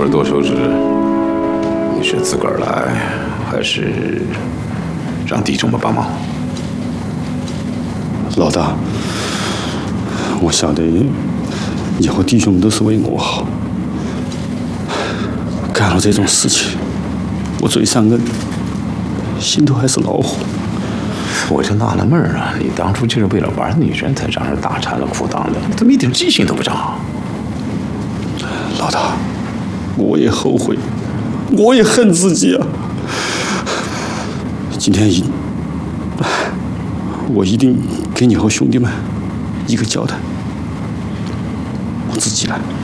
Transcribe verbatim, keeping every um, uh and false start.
多求职，你是自个儿来，还是让弟兄们帮忙？ 老大，我晓得以后弟兄们都是为我好，干了这种事情，我嘴上硬，心头还是老火。 我就纳了闷儿啊，你当初就是为了玩女人才让人大拆了裤裆的，怎么一点记性都不长？ 老大，我也后悔，我也恨自己啊！今天一，我一定给你和兄弟们一个交代，我自己来。